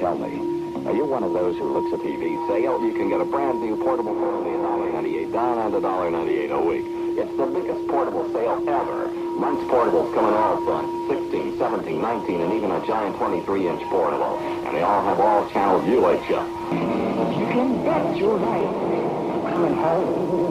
only. Are you one of those who looks at TV sale? You can get a brand new portable for only $1.98 down and $1.98 a week. It's the biggest portable sale ever. Munch portables come in all sizes, 16, 17, 19, and even a giant 23-inch portable. And they all have all-channel UHF. You can bet you're right. Coming home.